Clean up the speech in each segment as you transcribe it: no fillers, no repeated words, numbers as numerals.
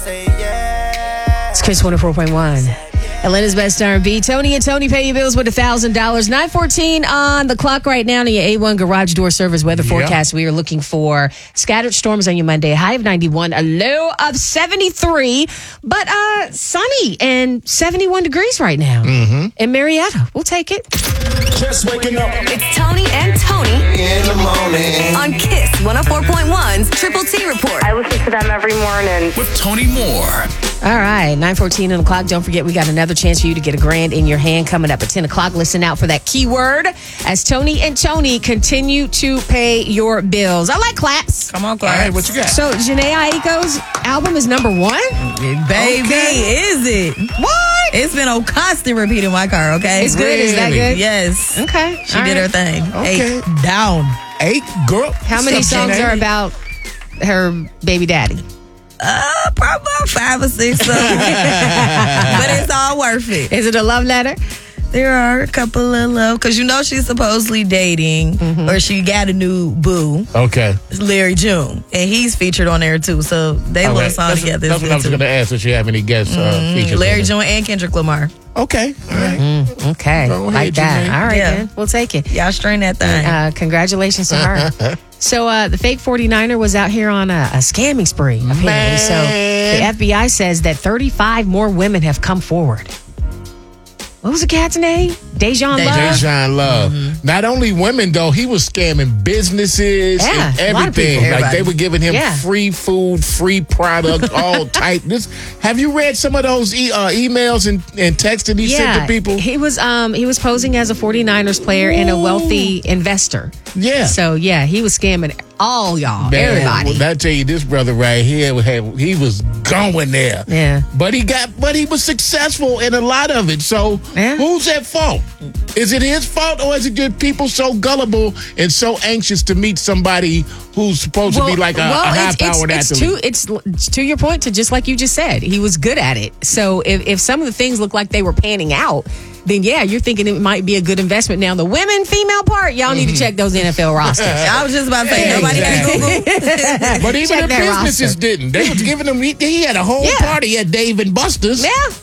It's Kiss 104.1. Atlanta's best R&B. Tony and Tony pay your bills with $1,000. 9:14 on the clock right now in your A1 Garage Door Service weather forecast. We are looking for scattered storms on your Monday. High of 91, a low of 73, but sunny and 71 degrees right now in Marietta. We'll take it. Just waking up. It's Tony and Tony In the morning. on Kiss 104.1's Triple T Report. I listen to them every morning. With Tony Moore. All right, 9:14 on the clock. Don't forget, we got another chance for you to get $1,000 in your hand coming up at 10 o'clock. Listen out for that keyword as Tony and Tony continue to pay your bills. I like claps. Come on, All class. right, what you got? So, Jhené Aiko's album is number 1? Baby, Okay. is it? What? It's been on constant repeat in my car, okay? It's good? Is that good? Yes. Okay. She all did right. her thing. Okay. 8 down. 8, girl. How many What's up, songs Jhené? are about her baby daddy? Probably about 5 or 6 songs. But it's all worth it. Is it a love letter? There are a couple of love, because you know she's supposedly dating, or she got a new boo, Okay. Larry June, and he's featured on there too. So they All little right. song That's together. That's what I was going to ask. If you have any guest features. Larry on it. June and Kendrick Lamar. Okay. All right. Okay. Go ahead, like that. Jhené. All right, Yeah. then. We'll take it. Y'all strain that thing. Congratulations to her. So the fake 49er was out here on a scamming spree, apparently. Man. So the FBI says that 35 more women have come forward. What was the cat's name? Dejan Love? Dejan Love. Not only women, though, he was scamming businesses Yeah, and a lot of everything. people. Like, they Everybody. were giving him Yeah. free food, free product, all type. Have you read some of those emails and texts that he sent to people? He was posing as a 49ers player and a wealthy investor. Yeah. So yeah, he was scamming all y'all, Man, everybody. well, I tell you, this brother right here, he was going there. Yeah. But he was successful in a lot of it. So Yeah. who's at fault? Is it his fault, or is it just people so gullible and so anxious to meet somebody who's supposed to be like a high-powered athlete? It's to your point, to just like you just said, he was good at it. So if some of the things look like they were panning out, then yeah, you're thinking it might be a good investment. Now the female part, y'all need to check those NFL rosters. I was just about to say, nobody got Google. But even Check the that businesses roster. didn't. They was giving him. He had a whole Yeah. party at Dave and Buster's.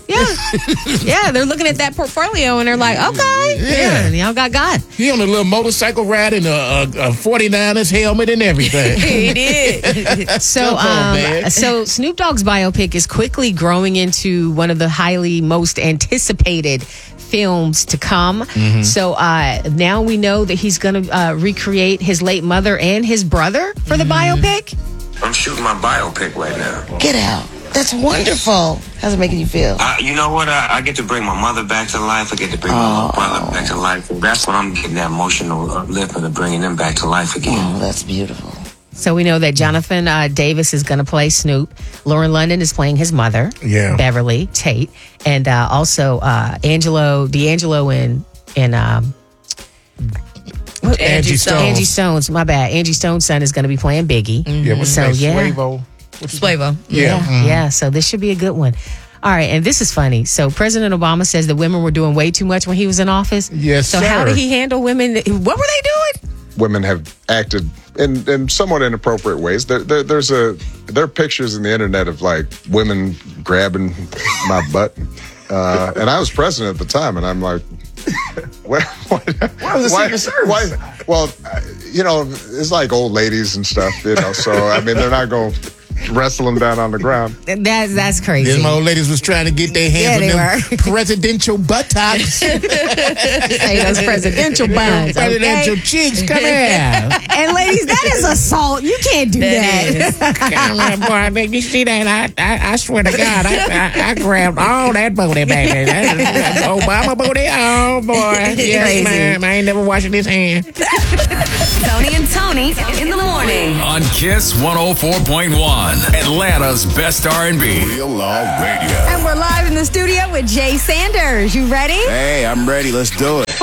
Yeah. They're looking at that portfolio and they're like, okay, Yeah. y'all got God. He on a little motorcycle ride in a 49ers helmet and everything. He did. So, Come on, man. so Snoop Dogg's biopic is quickly growing into one of the most anticipated films to come. Mm-hmm. So now we know that he's going to recreate his late mother and his brother for the Mm-hmm. biopic. I'm shooting my biopic right now. Get out. That's wonderful. How's it making you feel? You know what? I get to bring my mother back to life. I get to bring my brother back to life. And that's when I'm getting that emotional upliftment of bringing them back to life again. Oh, that's beautiful. So we know that Jonathan Davis is going to play Snoop. Lauren London is playing his mother, Yeah. Beverly Tate, and also D'Angelo and Angie Stone. Angie Stone's. My bad. Angie Stone's son is going to be playing Biggie. Yeah, what's So, his name? yeah. Swavo? Swavo. Yeah. Yeah. So this should be a good one. All right, and this is funny. So President Obama says that women were doing way too much when he was in office. Yes, So how sir. did he handle women? What were they doing? Women have acted in somewhat inappropriate ways. There are pictures in the internet of like women grabbing my butt, and I was president at the time, and I'm like, why was the Secret Service? Well, it's like old ladies and stuff, So I mean, they're not going to wrestle them down on the ground. That's crazy. Them old ladies was trying to get their hands Yeah, on they them presidential buttocks. Hey, those presidential buns. Presidential Okay? cheeks, come here. And ladies, that is assault. You can't do that. Come on, boy, you see that? I swear to God, I grabbed all that booty, baby. That's Obama booty. Oh, boy. Yes, Crazy. ma'am. I ain't never washing his hand. Tony and Tony in the morning. Oh, On Kiss 104.1, Atlanta's best R&B. Real Love Radio. And we're live in the studio with Jay Sanders. You ready? Hey, I'm ready. Let's do it.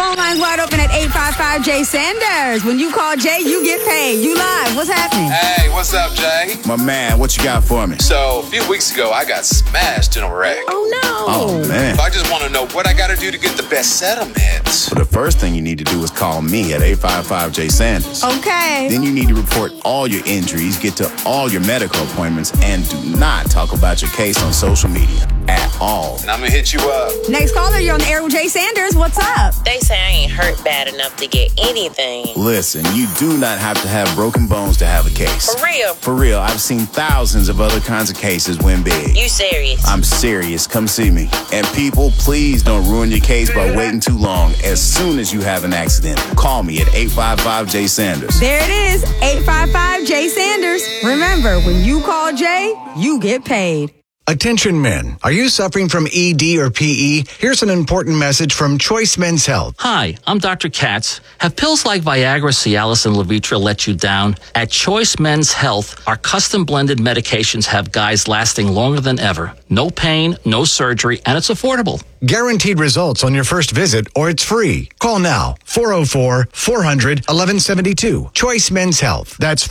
Phone lines wide open at 855-J-SANDERS. When you call Jay, you get paid. You live. What's happening? Hey, what's up, Jay? My man, what you got for me? So, a few weeks ago, I got smashed in a wreck. Oh, no. Oh, man. I just want to know what I got to do to get the best settlement. Well, the first thing you need to do is call me at 855-J-SANDERS. Okay. Then you need to report all your injuries, get to all your medical appointments, and do not talk about your case on social media at all. And I'm going to hit you up. Next caller, you're on the air with Jay Sanders. What's up? They say I ain't hurt bad enough to get anything. Listen, you do not have to have broken bones to have a case. For real? For real. I've seen thousands of other kinds of cases win big. You serious? I'm serious. Come see me. And people, please don't ruin your case by waiting too long. As soon as you have an accident, call me at 855-J-SANDERS. There it is, 855-J-SANDERS. Remember, when you call Jay, you get paid. Attention men, are you suffering from ED or PE? Here's an important message from Choice Men's Health. Hi, I'm Dr. Katz. Have pills like Viagra, Cialis, and Levitra let you down? At Choice Men's Health, our custom blended medications have guys lasting longer than ever. No pain, no surgery, and it's affordable. Guaranteed results on your first visit, or it's free. Call now, 404-400-1172. Choice Men's Health. That's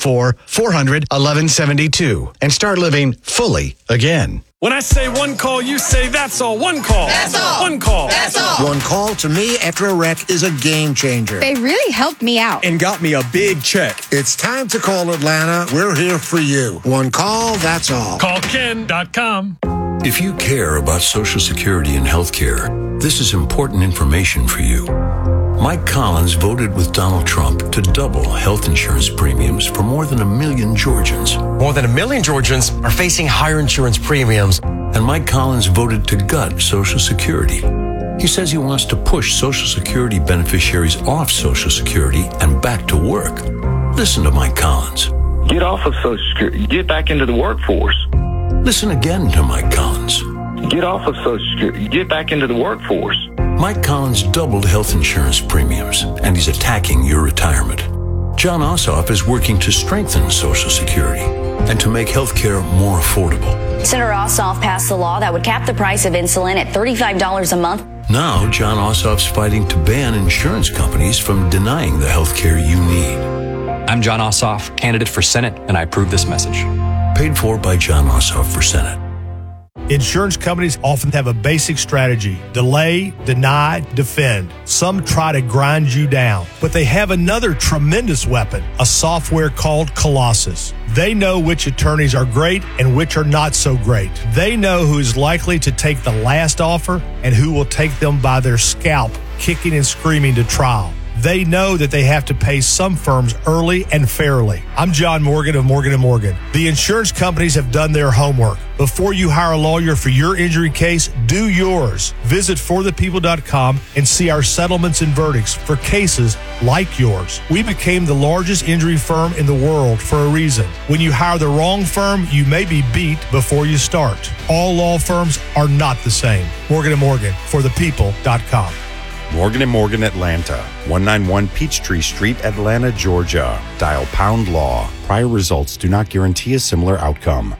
404-400-1172. And start living fully again. When I say one call, you say that's all. One call. That's all. One call. That's all. One call to me after a wreck is a game changer. They really helped me out. And got me a big check. It's time to call Atlanta. We're here for you. One call, that's all. CallKen.com. If you care about Social Security and health care, this is important information for you. Mike Collins voted with Donald Trump to double health insurance premiums for more than 1 million Georgians. More than 1 million Georgians are facing higher insurance premiums. And Mike Collins voted to gut Social Security. He says he wants to push Social Security beneficiaries off Social Security and back to work. Listen to Mike Collins. Get off of Social Security. Get back into the workforce. Listen again to Mike Collins. Get off of Social Security. Get back into the workforce. Mike Collins doubled health insurance premiums, and he's attacking your retirement. John Ossoff is working to strengthen Social Security and to make health care more affordable. Senator Ossoff passed a law that would cap the price of insulin at $35 a month. Now, John Ossoff's fighting to ban insurance companies from denying the health care you need. I'm John Ossoff, candidate for Senate, and I approve this message. Paid for by John Ossoff for Senate. Insurance companies often have a basic strategy: delay, deny, defend. Some try to grind you down, but they have another tremendous weapon, a software called Colossus. They know which attorneys are great and which are not so great. They know who is likely to take the last offer and who will take them by their scalp, kicking and screaming to trial. They know that they have to pay some firms early and fairly. I'm John Morgan of Morgan & Morgan. The insurance companies have done their homework. Before you hire a lawyer for your injury case, do yours. Visit forthepeople.com and see our settlements and verdicts for cases like yours. We became the largest injury firm in the world for a reason. When you hire the wrong firm, you may be beat before you start. All law firms are not the same. Morgan & Morgan, forthepeople.com. Morgan & Morgan Atlanta, 191 Peachtree Street, Atlanta, Georgia. Dial # law. Prior results do not guarantee a similar outcome.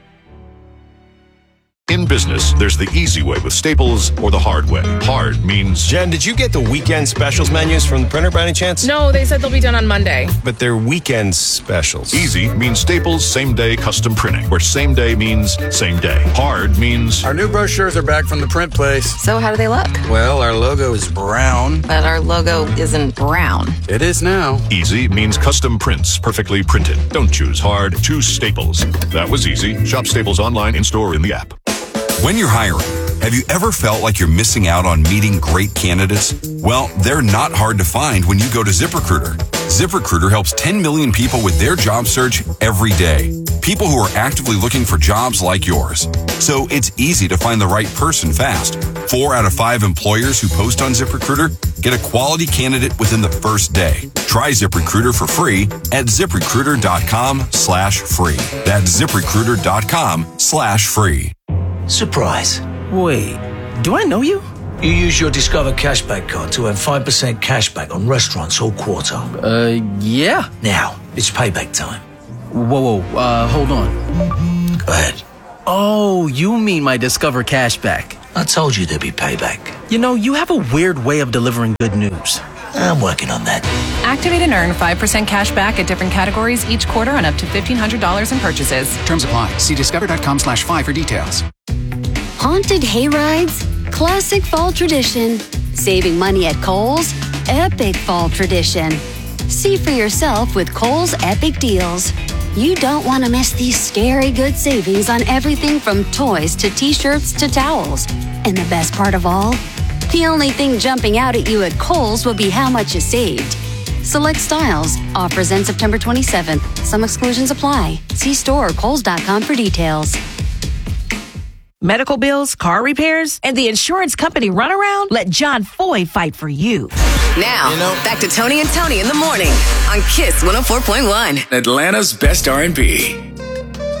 In business, there's the easy way with Staples or the hard way. Hard means... Jen, did you get the weekend specials menus from the printer by any chance? No, they said they'll be done on Monday. But they're weekend specials. Easy means Staples same-day custom printing, where same day means same day. Hard means... Our new brochures are back from the print place. So how do they look? Well, our logo is brown. But our logo isn't brown. It is now. Easy means custom prints, perfectly printed. Don't choose hard, choose Staples. That was easy. Shop Staples online, in-store, in the app. When you're hiring, have you ever felt like you're missing out on meeting great candidates? Well, they're not hard to find when you go to ZipRecruiter. ZipRecruiter helps 10 million people with their job search every day. People who are actively looking for jobs like yours. So it's easy to find the right person fast. 4 out of 5 employers who post on ZipRecruiter get a quality candidate within the first day. Try ZipRecruiter for free at ZipRecruiter.com/free. That's ZipRecruiter.com/free. Surprise. Wait, do I know you? You use your Discover Cashback card to earn 5% cashback on restaurants all quarter. Yeah. Now, it's payback time. Whoa, hold on. Go ahead. Oh, you mean my Discover Cashback. I told you there'd be payback. You know, you have a weird way of delivering good news. I'm working on that. Activate and earn 5% cash back at different categories each quarter on up to $1,500 in purchases. Terms apply. See discover.com/fi for details. Haunted hayrides? Classic fall tradition. Saving money at Kohl's? Epic fall tradition. See for yourself with Kohl's Epic Deals. You don't want to miss these scary good savings on everything from toys to t-shirts to towels. And the best part of all? The only thing jumping out at you at Kohl's will be how much you saved. Select styles. Offers end September 27th. Some exclusions apply. See store or kohls.com for details. Medical bills, car repairs, and the insurance company runaround? Let John Foy fight for you. Now, back to Tony and Tony in the morning on KISS 104.1. Atlanta's best R&B.